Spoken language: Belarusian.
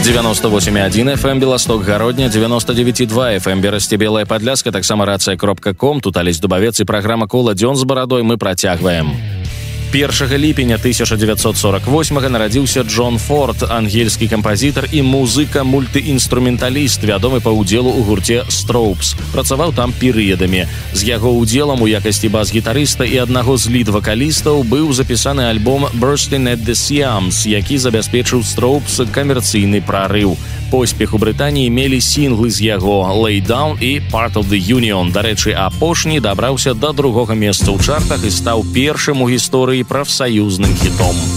98,1 FM Беласток Гародня, 99,2 FM Берасце Белая Падляска, таксама рацыя.ком, тут Алесь Дубавец і праграма «Кола дзён з барадой» мы працягваем. 1 ліпеня 1948 нарадзіўся Джон Форд, ангельскі кампазітар і музыка-мультыінструменталіст, вядомы па ўдзелу ў гурце Strokes. Працаваў там перыядамі. З яго ўдзелам у якасці бас-гітарыста і аднаго з лід-вакалістаў быў запісаны альбом «Bursting at the Seams», які забяспечыў Strokes камерцыйны прарыў. Поспех у Брытаніі мелі сінглы з яго «Lay Down» і «Part of the Union». Дарэчы, апошні дабраўся да другога месца ў чартах і стаў першым у гісторыі прафсаюзным хітом.